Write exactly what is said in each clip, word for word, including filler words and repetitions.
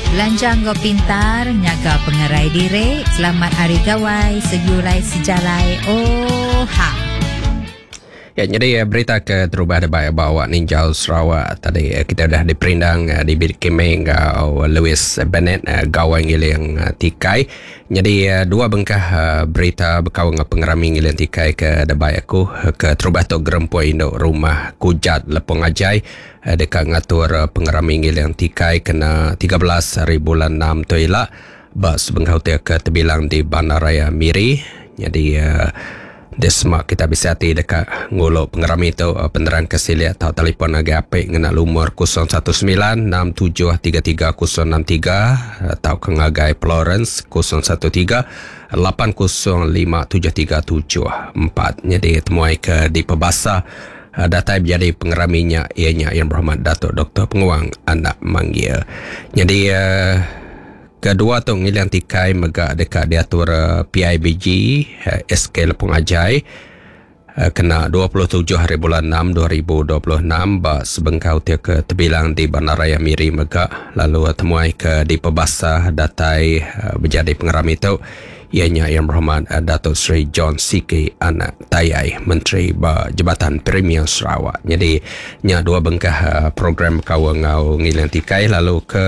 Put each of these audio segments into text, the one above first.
Lanjang go pintar, nyaga pengerai diri, selamat hari gawai, sejulai sejalai, oh ha. Ya, jadi berita ke terubah debat bawa Ninjau Sarawak tadi kita dah diperindang di Bilik Kemeng Lewis Bennett gawai ngiling tikai. Jadi dua bengkah berita berkawang pengerami ngiling tikai ke debat aku ke terubah tu gerempoi induk rumah Kujat Lepong Ajai dekat ngatur pengerami ngiling tikai kena tiga belas hari bulan enam tu elak bas bengkau tu ke terbilang di Bandaraya Miri. Jadi uh, Desmak kita bisa hati dekat nguluk pengerami itu uh, penerang kesiliat atau telefon agak apik ngena lumur kosong satu sembilan enam tujuh tiga tiga kosong enam tiga atau kengagai Florence kosong satu tiga lapan kosong lima tujuh tiga tujuh empat. Jadi temuai ke di Pebasa uh, data menjadi pengeraminya ianya Yang Berhormat Datuk Doktor Penguang Anak Manggil. Jadi uh, kedua tu ngilian tikai megak dekat diatur uh, P I B G uh, S K Lepong Ajai uh, kena dua puluh tujuh hari bulan enam dua ribu dua puluh enam ba sebengkau dia ke terbilang di Bandaraya Miri megak lalu uh, temuai ke di Pebasa datai uh, menjadi pengerami itu ianya Yang Berhormat uh, Datuk Seri John C K Anak Tayai Menteri ba Jabatan Premier Sarawak. Jadi nya dua bengkah uh, program kawang ngau ngilian tikai lalu ke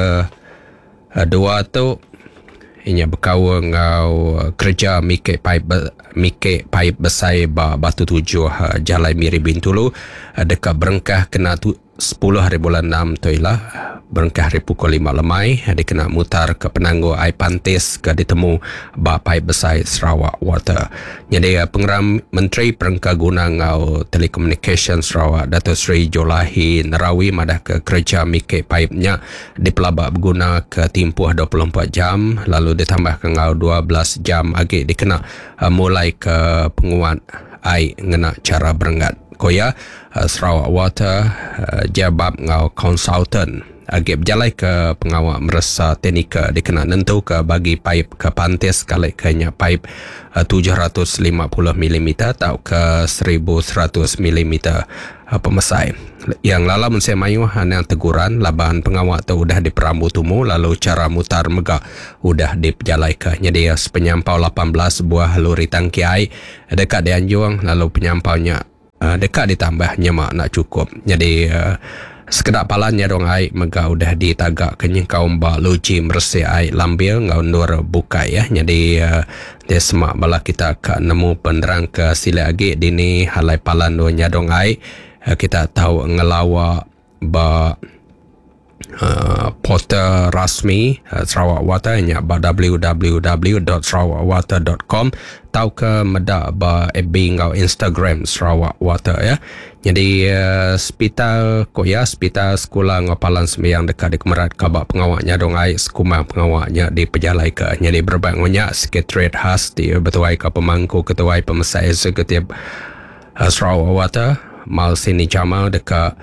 Uh, dua tu inya berkawa ngau uh, kerja mikir paip be, mikir paip besai ba batu tujuh uh, Jalai Miri Bintulu uh, dekat berengkah kena tu sepuluh hari bulan enam tu ialah berengkah hari pukul lima lemai dia kena mutar ke penangguh air pantis ke ditemu ba paip besai Sarawak Water. Jadi uh, pengeram Menteri Perengka Guna ngau Telekomunikasi Sarawak Datuk Seri Jolahi Nerawi madah ke kerja mikir paipnya dipelabak berguna ke timpuh dua puluh empat jam lalu ditambah ke ngau dua belas jam agi dikena uh, mulai ke penguat air ngena cara berenggat. Koya uh, Sarawak Water uh, jabab ngau konsultan agak berjalai ke pengawal merasa teknika dikena nentu ke bagi paip ke pantis kali kenya paip uh, tujuh ratus lima puluh milimeter atau ke seribu seratus milimeter uh, pemesai. Yang lala mensia mayu hanya teguran laban pengawal tu udah diperambu tumu lalu cara mutar megak udah diperjalai ke. Jadi uh, penyampau lapan belas buah lori tangki air dekat di Anjung lalu penyampaunya Uh, dekat ditambah nyemak nak cukup. Jadi uh, sekedar palannya dong air mega udah ditagak kenyang kaum ba loji meresih air lambil ngau nur buka ya. Jadi uh, dia semak bala kita ke nemu penerang ke sila agi dini halai palan do nyadong air uh, kita tahu ngelawa ba Uh, portal rasmi uh, Sarawak Water nya ba w w w dot sarawak water dot com tau ke medak ba F B ngau Instagram Sarawak Water ya. Jadi uh, hospital ko ya hospital sekolah ngapalan sembiang dekat di Kemerat kabak pengawaknya dong ai sekumang pengawaknya di pejalai ke. Jadi berbangunnya sekretariat khas di betuai ke pemangku ketua pemesai eksekutif uh, Sarawak Water mal sini Jamal dekat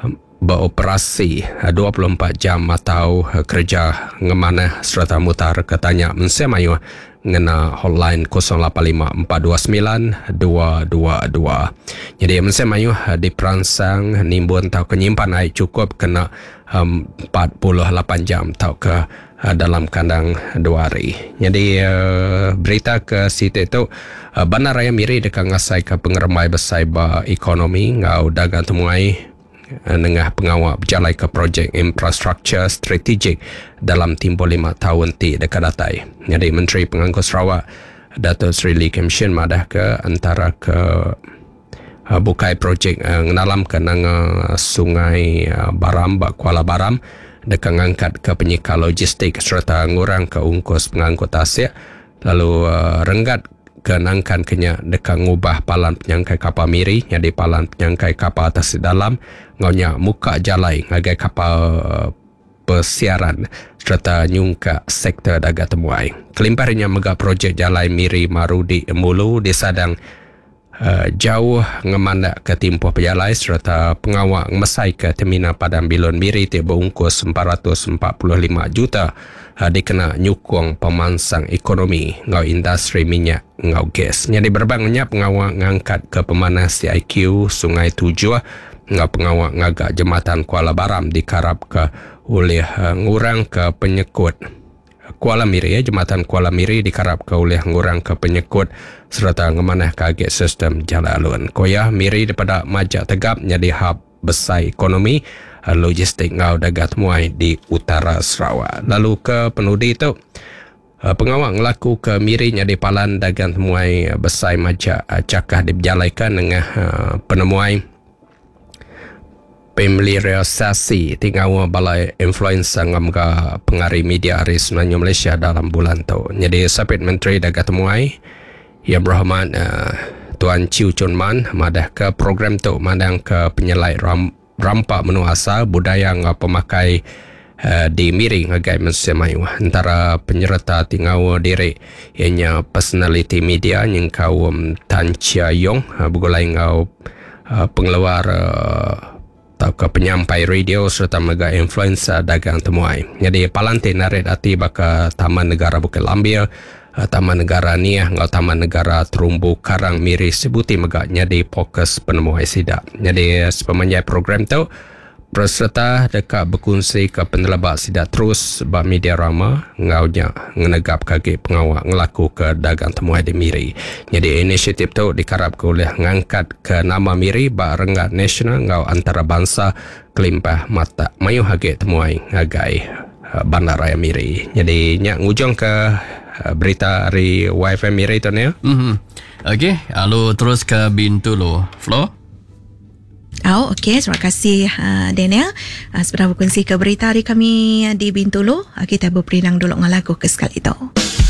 beroperasi dua puluh empat jam atau kerja ngemana serta mutar katanya mensemayu ngena hotline kosong lapan lima empat dua sembilan dua dua dua. Jadi mensemayu diperangsang nimbun tau kenyimpan air cukup kena um, empat puluh lapan jam tau ke uh, dalam kandang dua hari. Jadi uh, berita ke situ itu uh, Bandaraya Miri dekat ngasai ke pengeremai besar ba ekonomi ngau dagang temuai nengah pengawal berjalai ke projek infrastruktur strategik dalam tempoh lima tahun ti dekat datai. Jadi Menteri Pengangkut Sarawak Datuk Seri Lee Kem Shin madah ke antara ke uh, bukai projek uh, dalam ke nang uh, sungai uh, Baram ba Kuala Baram dekat ngangkat ke penyika logistik serta ngurang ke ungkos pengangkut Asia lalu uh, renggat kenangkan kenya dekat ngubah palan penyangkai kapal Miri jadi palan penyangkai kapal atas dalam ngaunya muka jalai ngagai kapal uh, persiaran serta nyungka sektor dagat temuai. Kelimpahannya mega projek jalai Miri Marudi Mulu disadang uh, jauh ngemanda ke timpuh pejalai serta pengawal ngemesai ke terminal Padang Bilon Miri tiba ungkus empat ratus empat puluh lima juta uh, dikena nyukung pemansang ekonomi ngau industri minyak ngau gas. Jadi berbangunnya pengawal ngangkat ke pemanas C I Q Sungai Tujuh ngau pengawal ngagak jembatan Kuala Baram dikarap ke oleh uh, ngurang ke penyekut Kuala Miri, ya, Jambatan Kuala Miri dikarap ke oleh ngurang ke penyekut serta ngemanah kaget sistem jalan alun. Koyah Miri daripada majak tegap jadi hub besar ekonomi uh, logistik ngau dagat muai di utara Sarawak. Lalu ke penudi itu uh, pengawal ngelaku ke Miri jadi palan dagang muai uh, besar majak uh, cakah diberjalaikan dengan uh, penemuai familiarisasi tinggal balai influencer ngamga pengaruh media hari sebenarnya Malaysia dalam bulan tu. Jadi Sapit Menteri Dagat Temuai Yang Berhormat uh, Tuan Chew Chun Man madah ke program tu madang ke penyelai ram, rampak menu asal budaya ngah pemakai uh, di Miri ngagai manusia mayu. Antara penyerta tinggal diri ianya personality media yang kau um, Tan Chia Yong uh, begulai ngau uh, pengeluar uh, atau ke penyampai radio serta mega influencer dagang temuai. Jadi palantin naret ati baka Taman Negara Bukit Lambir, Taman Negara Niah, ngau Taman Negara Terumbu Karang Miri sebuti mega jadi fokus penemuai sidak. Jadi sepemanjai program tu peserta dekat berkongsi ke penelabak sidak terus bak media rama ngaunya ngenegap kaki pengawal ngelaku ke dagang temuai di Miri. Jadi inisiatif tu dikarap ke oleh ngangkat ke nama Miri bak rengat nasional ngau antarabangsa kelimpah mata mayu hagi temuai ngagai uh, Bandaraya Miri. Jadi nyak ngujung ke uh, berita hari Y F M Miri tu ni. Mm-hmm. Okey, lalu terus ke Bintulu. Flo? Oh, okey. Terima kasih uh, Daniel. Uh, Sebenarnya berkongsi ke berita hari kami di Bintulu. Uh, kita berperinang dulu dengan lagu ke sekali itu.